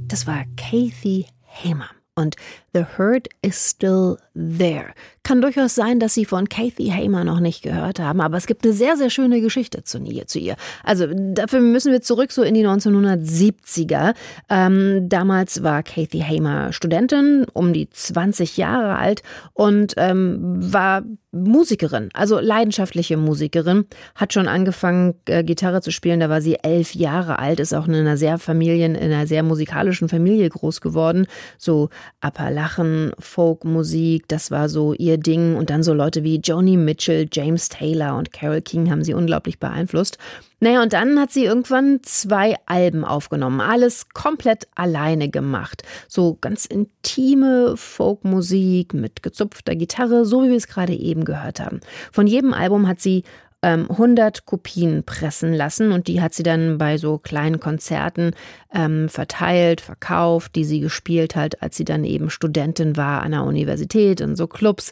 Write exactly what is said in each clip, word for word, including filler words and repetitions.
Das war Kathy Haymer. Und The Hurt is Still There. Kann durchaus sein, dass Sie von Kathy Haymer noch nicht gehört haben, aber es gibt eine sehr, sehr schöne Geschichte zu ihr. Zu ihr. Also dafür müssen wir zurück so in die neunzehnhundertsiebziger. Ähm, damals war Kathy Haymer Studentin, um die zwanzig Jahre alt und ähm, war Musikerin, also leidenschaftliche Musikerin. Hat schon angefangen, äh, Gitarre zu spielen, da war sie elf Jahre alt, ist auch in einer sehr Familien, in einer sehr musikalischen Familie groß geworden. So Appalachen, Folkmusik, das war so ihr Ding. Und dann so Leute wie Joni Mitchell, James Taylor und Carole King haben sie unglaublich beeinflusst. Naja, und dann hat sie irgendwann zwei Alben aufgenommen. Alles komplett alleine gemacht. So ganz intime Folkmusik mit gezupfter Gitarre, so wie wir es gerade eben gehört haben. Von jedem Album hat sie ähm, hundert Kopien pressen lassen und die hat sie dann bei so kleinen Konzerten ähm, verteilt, verkauft, die sie gespielt hat, als sie dann eben Studentin war an der Universität in so Clubs.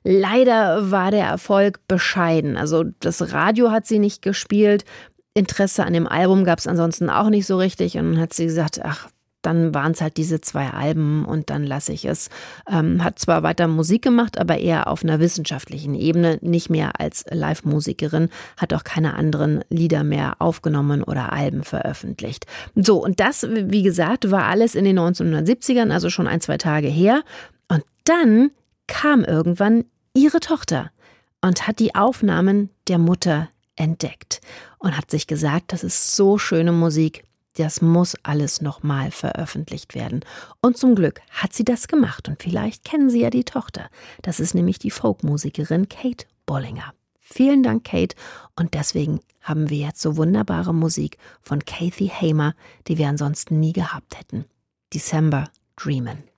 Leider war der Erfolg bescheiden. Also das Radio hat sie nicht gespielt. Interesse an dem Album gab es ansonsten auch nicht so richtig. Und dann hat sie gesagt, ach, dann waren es halt diese zwei Alben und dann lasse ich es. Ähm, hat zwar weiter Musik gemacht, aber eher auf einer wissenschaftlichen Ebene, nicht mehr als Live-Musikerin, hat auch keine anderen Lieder mehr aufgenommen oder Alben veröffentlicht. So, und das, wie gesagt, war alles in den neunzehnhundertsiebzigern, also schon ein, zwei Tage her. Und dann kam irgendwann ihre Tochter und hat die Aufnahmen der Mutter entdeckt und hat sich gesagt, das ist so schöne Musik, das muss alles nochmal veröffentlicht werden. Und zum Glück hat sie das gemacht und vielleicht kennen Sie ja die Tochter. Das ist nämlich die Folkmusikerin Kate Bollinger. Vielen Dank, Kate, und deswegen haben wir jetzt so wunderbare Musik von Kathy Haymer, die wir ansonsten nie gehabt hätten. December Dreamin'.